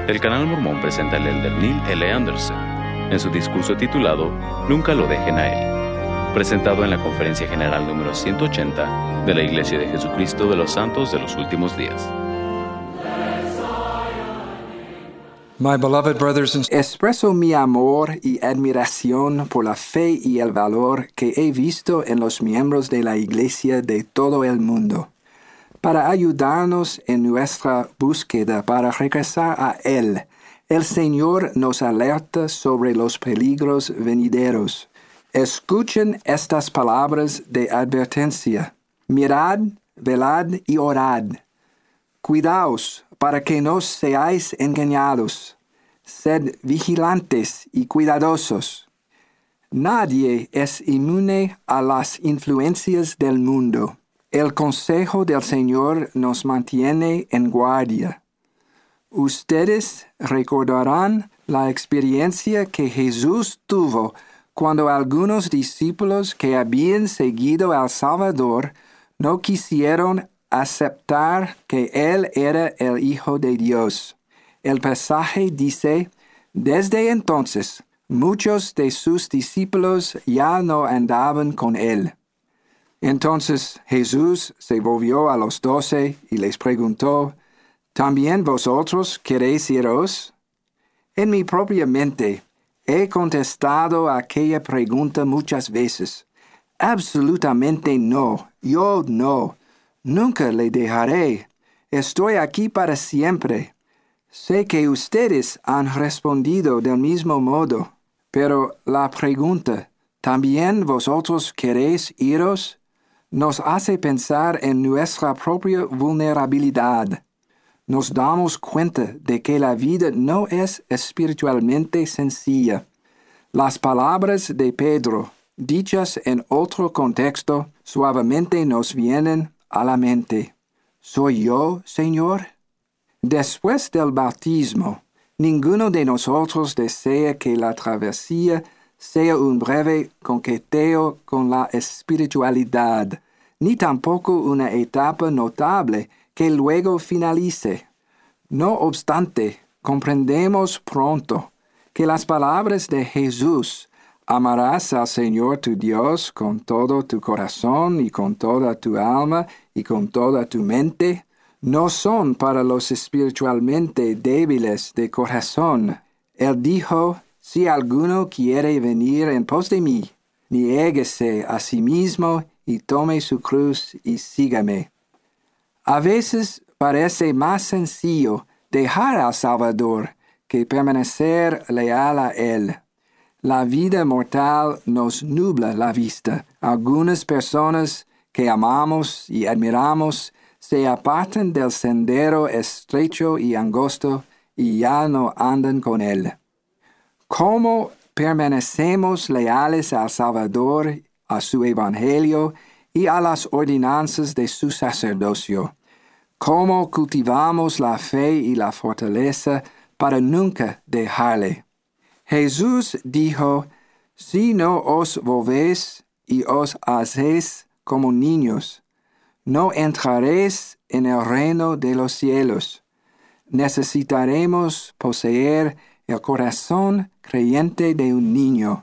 El canal Mormón presenta al elder Neil L. Anderson en su discurso titulado Nunca lo dejen a él, presentado en la Conferencia General número 180 de la Iglesia de Jesucristo de los Santos de los Últimos Días. My beloved brothers and Expreso mi amor y admiración por la fe y el valor que he visto en los miembros de la Iglesia de todo el mundo, para ayudarnos en nuestra búsqueda para regresar a Él. El Señor nos alerta sobre los peligros venideros. Escuchen estas palabras de advertencia. Mirad, velad y orad. Cuidaos para que no seáis engañados. Sed vigilantes y cuidadosos. Nadie es inmune a las influencias del mundo. El consejo del Señor nos mantiene en guardia. Ustedes recordarán la experiencia que Jesús tuvo cuando algunos discípulos que habían seguido al Salvador no quisieron aceptar que Él era el Hijo de Dios. El pasaje dice, desde entonces, muchos de sus discípulos ya no andaban con Él. Entonces Jesús se volvió a los 12 y les preguntó, ¿también vosotros queréis iros? En mi propia mente he contestado a aquella pregunta muchas veces. Absolutamente no, yo no. Nunca le dejaré. Estoy aquí para siempre. Sé que ustedes han respondido del mismo modo, pero la pregunta, ¿también vosotros queréis iros?, nos hace pensar en nuestra propia vulnerabilidad. Nos damos cuenta de que la vida no es espiritualmente sencilla. Las palabras de Pedro, dichas en otro contexto, suavemente nos vienen a la mente. ¿Soy yo, Señor? Después del bautismo, ninguno de nosotros desea que la travesía sea un breve coqueteo con la espiritualidad, ni tampoco una etapa notable que luego finalice. No obstante, comprendemos pronto que las palabras de Jesús, amarás al Señor tu Dios con todo tu corazón y con toda tu alma y con toda tu mente, no son para los espiritualmente débiles de corazón. Él dijo, si alguno quiere venir en pos de mí, niéguese a sí mismo y tome su cruz y sígame. A veces parece más sencillo dejar al Salvador que permanecer leal a Él. La vida mortal nos nubla la vista. Algunas personas que amamos y admiramos se apartan del sendero estrecho y angosto y ya no andan con Él. ¿Cómo permanecemos leales al Salvador, a su Evangelio y a las ordenanzas de su sacerdocio? ¿Cómo cultivamos la fe y la fortaleza para nunca dejarle? Jesús dijo, si no os volvéis y os hacéis como niños, no entraréis en el reino de los cielos. Necesitaremos poseer el corazón creyente de un niño.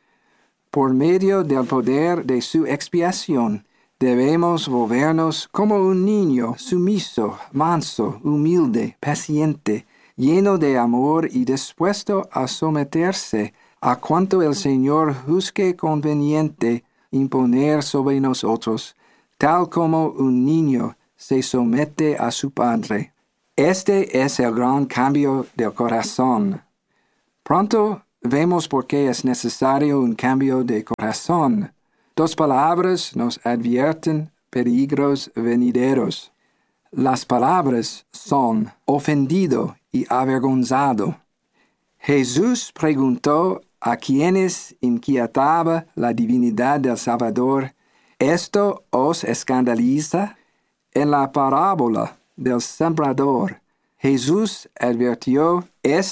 Por medio del poder de su expiación, debemos volvernos como un niño sumiso, manso, humilde, paciente, lleno de amor y dispuesto a someterse a cuanto el Señor juzgue conveniente imponer sobre nosotros, tal como un niño se somete a su padre. Este es el gran cambio del corazón. Pronto vemos por qué es necesario un cambio de corazón. Dos palabras nos advierten peligros venideros. Las palabras son ofendido y avergonzado. Jesús preguntó a quienes inquietaba la divinidad del Salvador, ¿esto os escandaliza? En la parábola del sembrador, Jesús advirtió,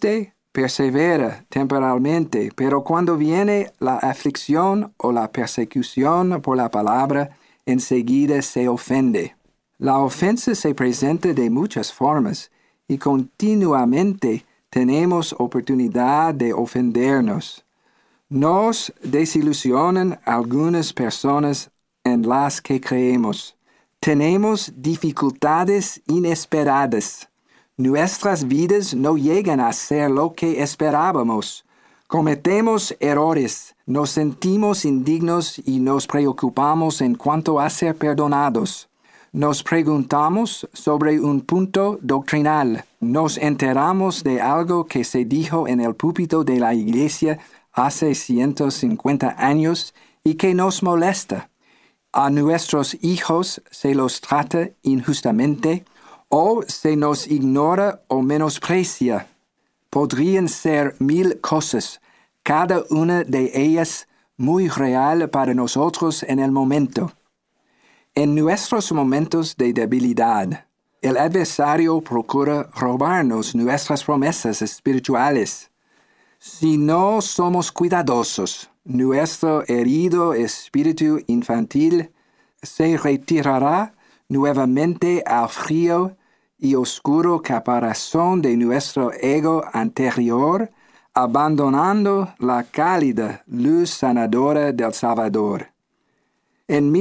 persevera temporalmente, pero cuando viene la aflicción o la persecución por la palabra, enseguida se ofende. La ofensa se presenta de muchas formas y continuamente tenemos oportunidad de ofendernos. Nos desilusionan algunas personas en las que creemos. Tenemos dificultades inesperadas. Nuestras vidas no llegan a ser lo que esperábamos. Cometemos errores, nos sentimos indignos y nos preocupamos en cuanto a ser perdonados. Nos preguntamos sobre un punto doctrinal. Nos enteramos de algo que se dijo en el púlpito de la iglesia hace 150 años y que nos molesta. A nuestros hijos se los trata injustamente o se nos ignora o menosprecia. Podrían ser 1000 cosas, cada una de ellas muy real para nosotros en el momento. En nuestros momentos de debilidad, el adversario procura robarnos nuestras promesas espirituales. Si no somos cuidadosos, nuestro herido espíritu infantil se retirará nuevamente al frío y oscuro caparazón de nuestro ego anterior, abandonando la cálida luz sanadora del Salvador. En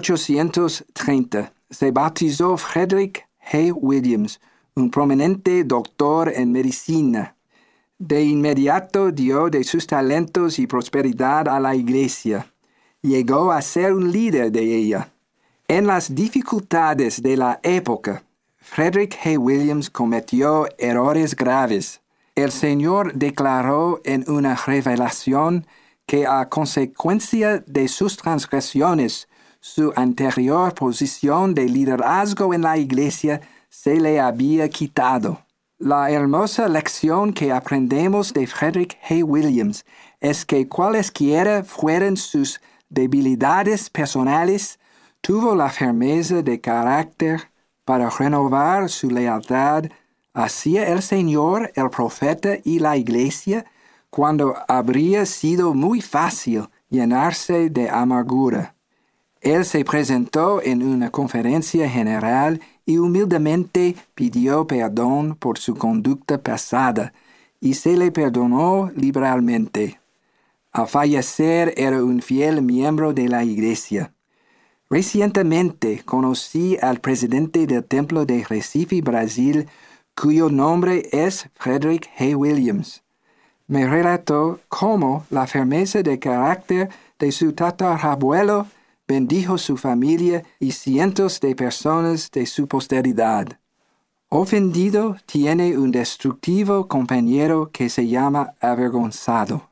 1830 se bautizó Frederick Hay Williams, un prominente doctor en medicina. De inmediato dio de sus talentos y prosperidad a la iglesia. Llegó a ser un líder de ella. En las dificultades de la época, Frederick Hay Williams cometió errores graves. El Señor declaró en una revelación que a consecuencia de sus transgresiones, su anterior posición de liderazgo en la iglesia se le había quitado. La hermosa lección que aprendemos de Frederick Hay Williams es que cualesquiera fueran sus debilidades personales, tuvo la firmeza de carácter para renovar su lealtad hacia el Señor, el profeta y la iglesia, cuando habría sido muy fácil llenarse de amargura. Él se presentó en una conferencia general y humildemente pidió perdón por su conducta pasada, y se le perdonó liberalmente. Al fallecer era un fiel miembro de la iglesia. Recientemente conocí al presidente del Templo de Recife, Brasil, cuyo nombre es Frederick Hay Williams. Me relató cómo la firmeza de carácter de su tatarabuelo bendijo su familia y cientos de personas de su posteridad. Ofendido tiene un destructivo compañero que se llama avergonzado.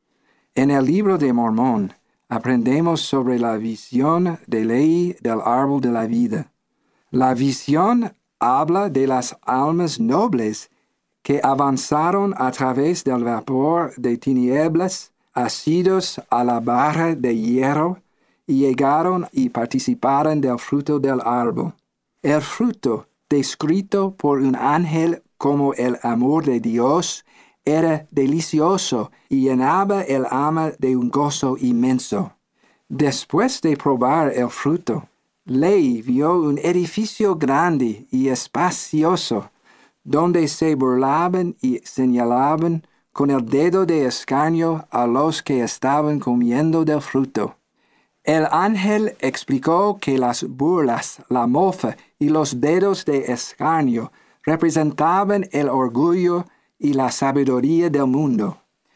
En el libro de Mormón aprendemos sobre la visión de Lehi del árbol de la vida. La visión habla de las almas nobles que avanzaron a través del vapor de tinieblas, asidos a la barra de hierro, y llegaron y participaron del fruto del árbol. El fruto, descrito por un ángel como el amor de Dios, era delicioso y llenaba el alma de un gozo inmenso. Después de probar el fruto, Lehi vio un edificio grande y espacioso, donde se burlaban y señalaban con el dedo de escarnio a los que estaban comiendo del fruto. El ángel explicó que las burlas, la mofa y los dedos de escarnio representaban el orgullo y la sabiduría del mundo.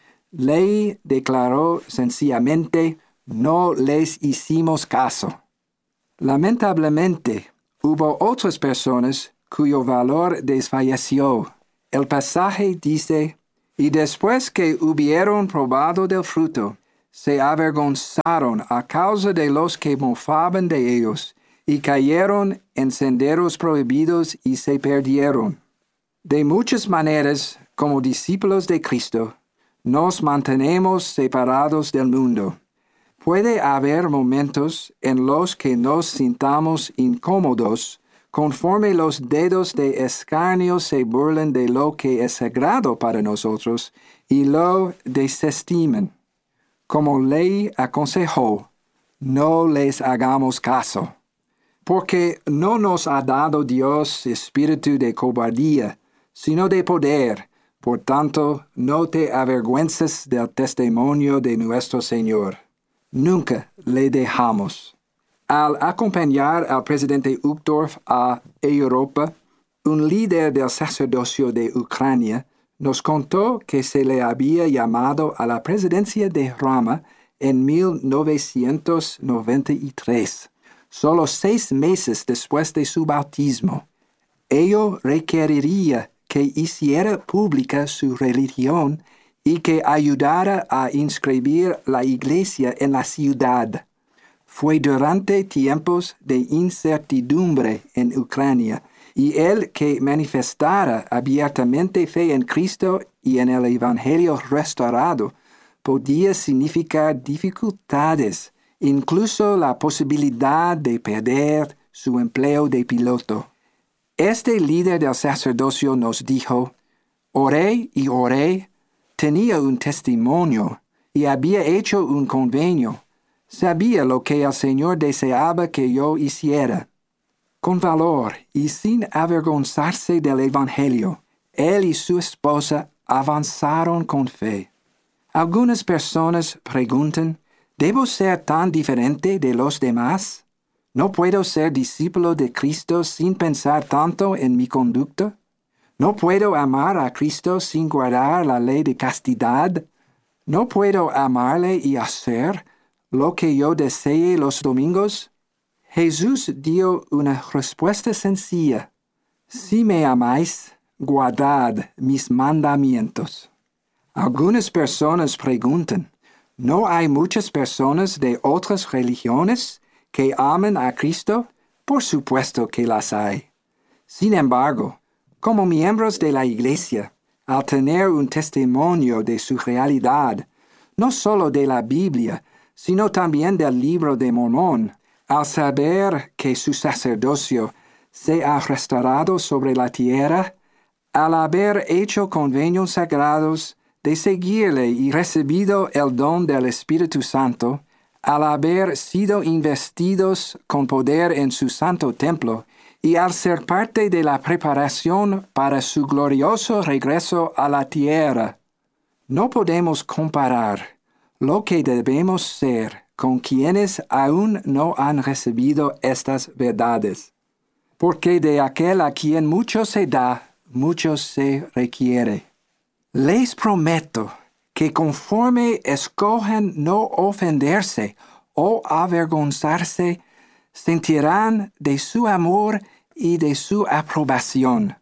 Lehi declaró sencillamente: no les hicimos caso. Lamentablemente, hubo otras personas cuyo valor desfalleció. El pasaje dice: y después que hubieron probado del fruto, se avergonzaron a causa de los que mofaban de ellos, y cayeron en senderos prohibidos y se perdieron. De muchas maneras, como discípulos de Cristo, nos mantenemos separados del mundo. Puede haber momentos en los que nos sintamos incómodos, conforme los dedos de escarnio se burlen de lo que es sagrado para nosotros y lo desestimen. Como Lehi aconsejó, no les hagamos caso, porque no nos ha dado Dios espíritu de cobardía, sino de poder, Por tanto, no te avergüences del testimonio de nuestro Señor. Nunca le dejamos. Al acompañar al presidente Uchtdorf a Europa, un líder del sacerdocio de Ucrania nos contó que se le había llamado a la presidencia de Roma en 1993, solo 6 meses después de su bautismo. Ello requeriría que hiciera pública su religión y que ayudara a inscribir la iglesia en la ciudad. Fue durante tiempos de incertidumbre en Ucrania, y el que manifestara abiertamente fe en Cristo y en el Evangelio restaurado podía significar dificultades, incluso la posibilidad de perder su empleo de piloto. Este líder del sacerdocio nos dijo: oré y oré, tenía un testimonio y había hecho un convenio. Sabía lo que el Señor deseaba que yo hiciera. Con valor y sin avergonzarse del Evangelio, él y su esposa avanzaron con fe. Algunas personas preguntan: ¿debo ser tan diferente de los demás? ¿No puedo ser discípulo de Cristo sin pensar tanto en mi conducta? ¿No puedo amar a Cristo sin guardar la ley de castidad? ¿No puedo amarle y hacer lo que yo desee los domingos? Jesús dio una respuesta sencilla: si me amáis, guardad mis mandamientos. Algunas personas preguntan: ¿no hay muchas personas de otras religiones que aman a Cristo? Por supuesto que las hay. Sin embargo, como miembros de la Iglesia, al tener un testimonio de su realidad, no solo de la Biblia, sino también del Libro de Mormón, al saber que su sacerdocio se ha restaurado sobre la tierra, al haber hecho convenios sagrados de seguirle y recibido el don del Espíritu Santo, al haber sido investidos con poder en su santo templo, y al ser parte de la preparación para su glorioso regreso a la tierra, no podemos comparar lo que debemos ser con quienes aún no han recibido estas verdades. Porque de aquel a quien mucho se da, mucho se requiere. Les prometo que conforme escojan no ofenderse o avergonzarse, sentirán de su amor y de su aprobación.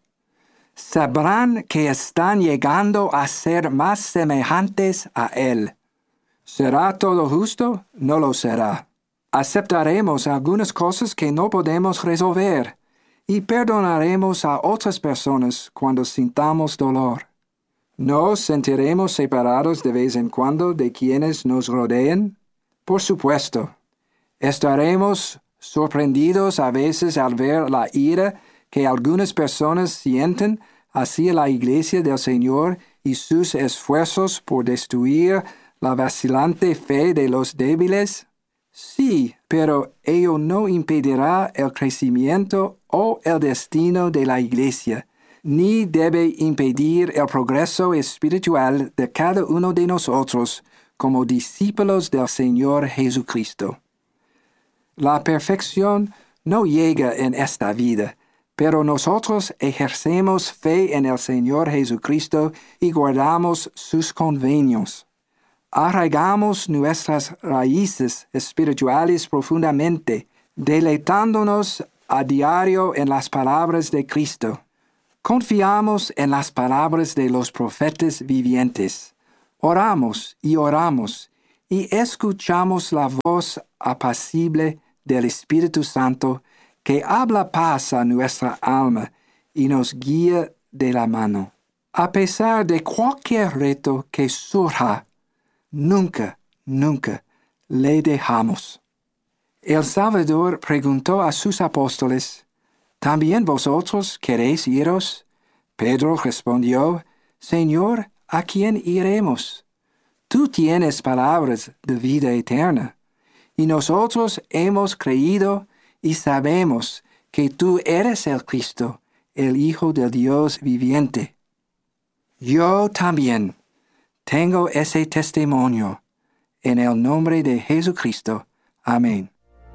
Sabrán que están llegando a ser más semejantes a Él. ¿Será todo justo? No lo será. Aceptaremos algunas cosas que no podemos resolver y perdonaremos a otras personas cuando sintamos dolor. ¿Nos sentiremos separados de vez en cuando de quienes nos rodean? Por supuesto. Estaremos sorprendidos a veces al ver la ira que algunas personas sienten hacia la Iglesia del Señor y sus esfuerzos por destruir la vacilante fe de los débiles. Sí, pero ello no impedirá el crecimiento o el destino de la Iglesia, ni debe impedir el progreso espiritual de cada uno de nosotros como discípulos del Señor Jesucristo. La perfección no llega en esta vida, pero nosotros ejercemos fe en el Señor Jesucristo y guardamos sus convenios. Arraigamos nuestras raíces espirituales profundamente, deleitándonos a diario en las palabras de Cristo. Confiamos en las palabras de los profetas vivientes. Oramos y escuchamos la voz apacible del Espíritu Santo que habla paz a nuestra alma y nos guía de la mano. A pesar de cualquier reto que surja, nunca le dejamos. El Salvador preguntó a sus apóstoles: ¿también vosotros queréis iros? Pedro respondió: Señor, ¿a quién iremos? Tú tienes palabras de vida eterna, y nosotros hemos creído y sabemos que tú eres el Cristo, el Hijo del Dios viviente. Yo también tengo ese testimonio. En el nombre de Jesucristo. Amén.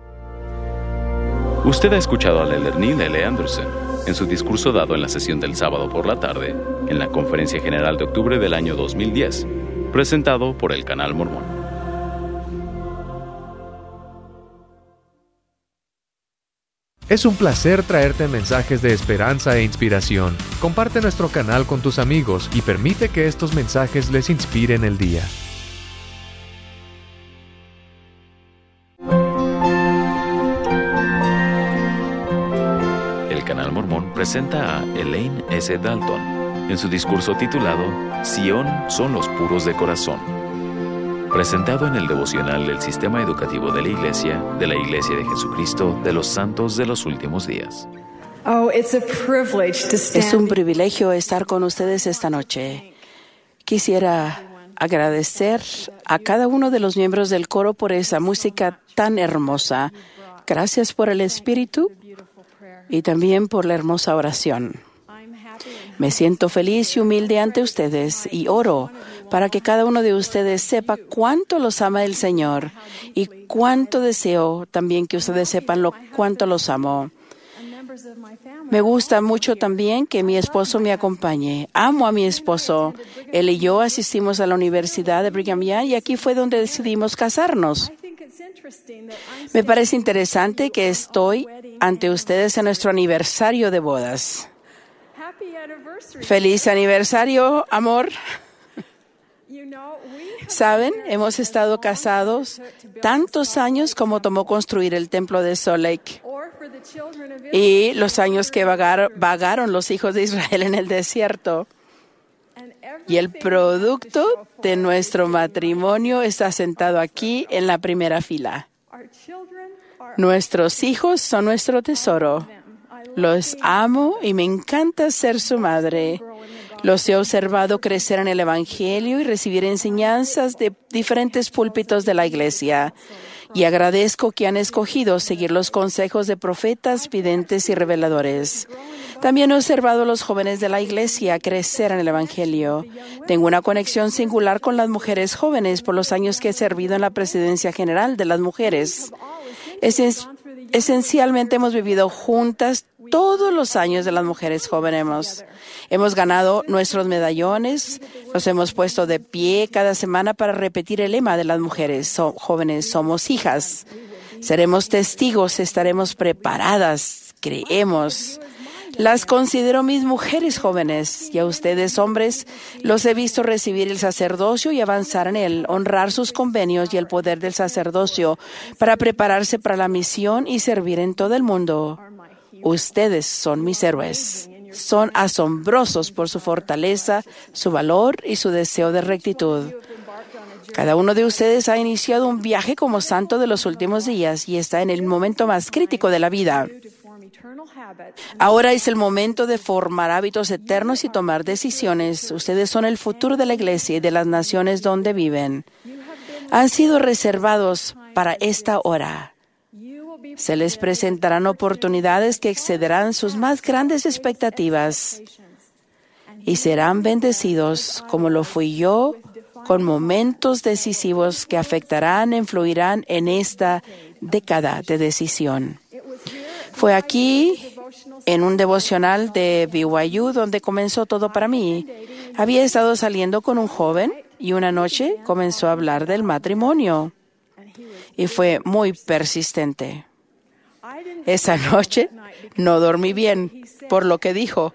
Usted ha escuchado al elder Neil L. Anderson en su discurso dado en la sesión del sábado por la tarde en la Conferencia General de octubre del año 2010, presentado por el Canal Mormón. Es un placer traerte mensajes de esperanza e inspiración. Comparte nuestro canal con tus amigos y permite que estos mensajes les inspiren el día. El Canal Mormón presenta a Elaine S. Dalton en su discurso titulado Sion son los puros de corazón, presentado en el devocional del Sistema Educativo de la Iglesia de Jesucristo de los Santos de los Últimos Días. Es un privilegio estar con ustedes esta noche. Quisiera agradecer a cada uno de los miembros del coro por esa música tan hermosa. Gracias por el espíritu y también por la hermosa oración. Me siento feliz y humilde ante ustedes y oro para que cada uno de ustedes sepa cuánto los ama el Señor y cuánto deseo también que ustedes sepan cuánto los amo. Me gusta mucho también que mi esposo me acompañe. Amo a mi esposo. Él y yo asistimos a la Universidad de Brigham Young y aquí fue donde decidimos casarnos. Me parece interesante que estoy ante ustedes en nuestro aniversario de bodas. ¡Feliz aniversario, amor! Saben, hemos estado casados tantos años como tomó construir el templo de Salt Lake y los años que vagaron los hijos de Israel en el desierto. Y el producto de nuestro matrimonio está sentado aquí en la primera fila. Nuestros hijos son nuestro tesoro. Los amo y me encanta ser su madre. Los he observado crecer en el Evangelio y recibir enseñanzas de diferentes púlpitos de la iglesia. Y agradezco que han escogido seguir los consejos de profetas, videntes y reveladores. También he observado a los jóvenes de la iglesia crecer en el Evangelio. Tengo una conexión singular con las mujeres jóvenes por los años que he servido en la Presidencia General de las Mujeres. Esencialmente hemos vivido juntas todos los años de las mujeres jóvenes. Hemos ganado nuestros medallones, nos hemos puesto de pie cada semana para repetir el lema de las mujeres jóvenes: somos hijas. Seremos testigos, estaremos preparadas, creemos. Las considero mis mujeres jóvenes, y a ustedes, hombres, los he visto recibir el sacerdocio y avanzar en él, honrar sus convenios y el poder del sacerdocio para prepararse para la misión y servir en todo el mundo. Ustedes son mis héroes. Son asombrosos por su fortaleza, su valor y su deseo de rectitud. Cada uno de ustedes ha iniciado un viaje como santo de los últimos días y está en el momento más crítico de la vida. Ahora es el momento de formar hábitos eternos y tomar decisiones. Ustedes son el futuro de la iglesia y de las naciones donde viven. Han sido reservados para esta hora. Se les presentarán oportunidades que excederán sus más grandes expectativas y serán bendecidos como lo fui yo, con momentos decisivos que afectarán e influirán en esta década de decisión. Fue aquí, en un devocional de BYU, donde comenzó todo para mí. Había estado saliendo con un joven y una noche comenzó a hablar del matrimonio y fue muy persistente. Esa noche no dormí bien por lo que dijo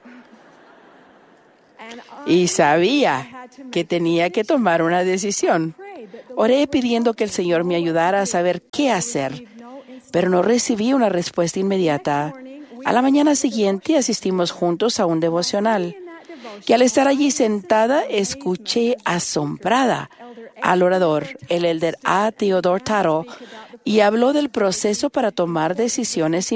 y sabía que tenía que tomar una decisión. Oré pidiendo que el Señor me ayudara a saber qué hacer, pero no recibí una respuesta inmediata. A la mañana siguiente asistimos juntos a un devocional y al estar allí sentada escuché asombrada al orador, el elder A. Theodore Taro, y habló del proceso para tomar decisiones